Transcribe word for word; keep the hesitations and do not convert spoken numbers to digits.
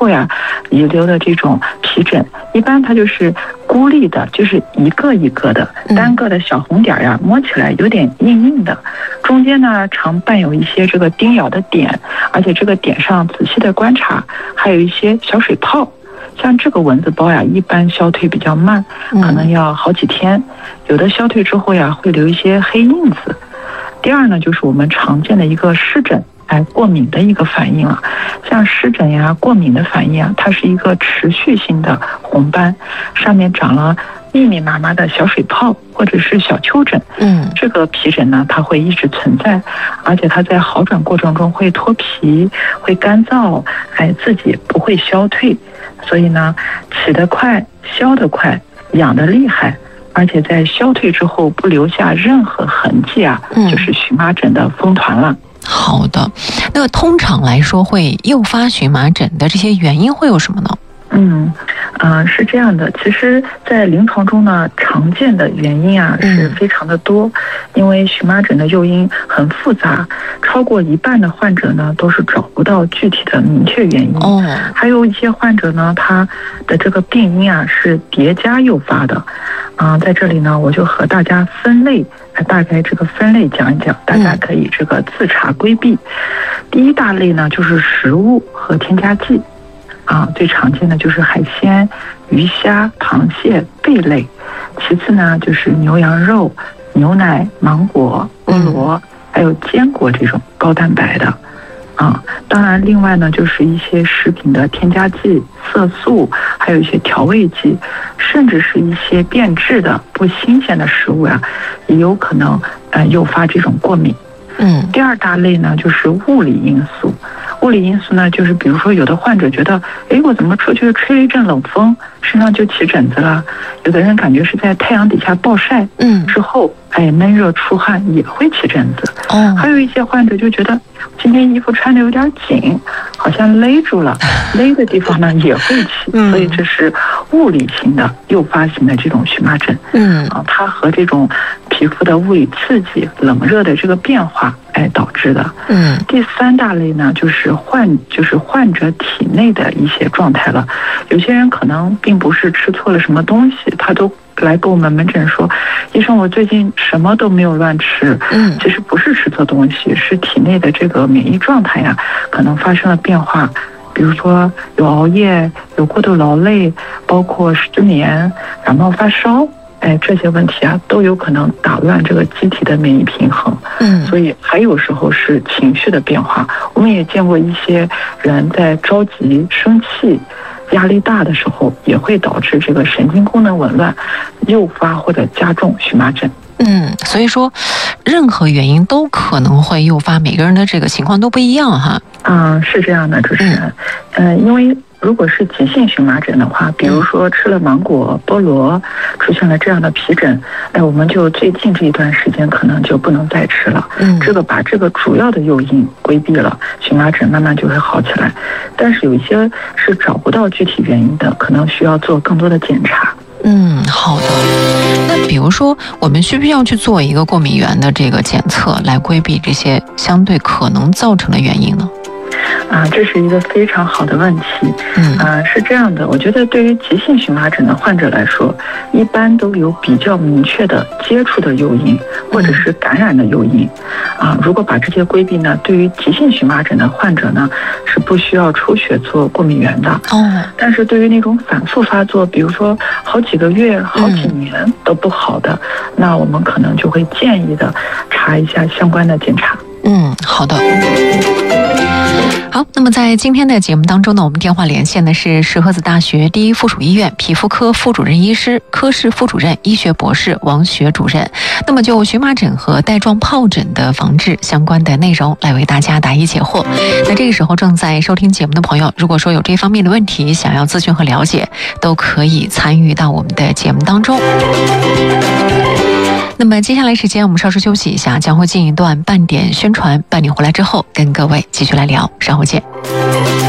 后呀，遗留的这种皮疹，一般它就是孤立的，就是一个一个的单个的小红点呀，摸起来有点硬硬的，中间呢常伴有一些这个叮咬的点，而且这个点上仔细的观察，还有一些小水泡。像这个蚊子包呀，一般消退比较慢，可能要好几天，有的消退之后呀，会留一些黑印子。第二呢，就是我们常见的一个湿疹，哎，过敏的一个反应了。像湿疹呀、过敏的反应啊，它是一个持续性的红斑，上面长了密密麻麻的小水泡或者是小丘疹。嗯，这个皮疹呢，它会一直存在，而且它在好转过程中会脱皮、会干燥，哎，自己不会消退。所以呢，起得快，消得快，痒得厉害，而且在消退之后不留下任何痕迹啊，嗯、就是荨麻疹的风团了。 好的，那通常来说会诱发荨麻疹的这些原因会有什么呢？ 嗯，呃，是这样的，其实在临床中呢，常见的原因啊是非常的多，嗯、因为荨麻疹的诱因很复杂，超过一半的患者呢都是找不到具体的明确原因。哦，还有一些患者呢，他的这个病因啊是叠加诱发的。啊、呃，在这里呢，我就和大家分类，大概这个分类讲一讲，大家可以这个自查规避。嗯、第一大类呢就是食物和添加剂。啊，最常见的就是海鲜、鱼虾、螃蟹、贝类，其次呢就是牛羊肉、牛奶、芒果、菠萝，还有坚果这种高蛋白的。啊，当然另外呢就是一些食品的添加剂、色素，还有一些调味剂，甚至是一些变质的不新鲜的食物呀、啊，也有可能呃诱发这种过敏。嗯，第二大类呢就是物理因素。物理因素呢，就是比如说有的患者觉得，哎，我怎么出去吹了一阵冷风，身上就起疹子了；有的人感觉是在太阳底下暴晒，嗯，之后哎闷热出汗也会起疹子。哦，还有一些患者就觉得今天衣服穿的有点紧，好像勒住了，勒的地方呢也会起，所以这是物理性的诱发型的这种荨麻疹。嗯，啊，它和这种皮肤的物理刺激、冷热的这个变化，哎导致的。嗯，第三大类呢，就是患就是患者体内的一些状态了。有些人可能并不是吃错了什么东西，他都来跟我们门诊说，医生，我最近什么都没有乱吃。嗯，其实不是吃错东西，是体内的这个免疫状态呀，可能发生了变化。比如说有熬夜、有过度劳累，包括失眠、感冒发烧。哎，这些问题啊，都有可能打乱这个机体的免疫平衡。嗯，所以还有时候是情绪的变化。我们也见过一些人在着急、生气、压力大的时候，也会导致这个神经功能紊乱，诱发或者加重荨麻疹。 嗯，所以说，任何原因都可能会诱发，每个人的这个情况都不一样哈。 啊、嗯，是这样的，主持人。嗯、呃，因为如果是急性荨麻疹的话，比如说吃了芒果、菠萝，出现了这样的皮疹，哎，我们就最近这一段时间可能就不能再吃了。嗯，这个把这个主要的诱因规避了，荨麻疹慢慢就会好起来。但是有一些是找不到具体原因的，可能需要做更多的检查。 嗯，好的。那比如说，我们需不需要去做一个过敏原的这个检测，来规避这些相对可能造成的原因呢？ 啊，这是一个非常好的问题。嗯，啊，是这样的，我觉得对于急性荨麻疹的患者来说，一般都有比较明确的接触的诱因，或者是感染的诱因。啊，如果把这些规避呢，对于急性荨麻疹的患者呢，是不需要抽血做过敏原的。哦，但是对于那种反复发作，比如说好几个月、好几年都不好的，嗯、那我们可能就会建议的查一下相关的检查。 嗯，好的。好，那么在今天的节目当中呢，我们电话连线的是石河子大学第一附属医院皮肤科副主任医师、科室副主任、医学博士王学主任。那么就荨麻疹和带状疱疹的防治相关的内容来为大家答疑解惑。那这个时候正在收听节目的朋友，如果说有这方面的问题想要咨询和了解，都可以参与到我们的节目当中。那么接下来时间我们稍事休息一下，将会进一段半点宣传，半点回来之后跟各位继续来聊，稍后见。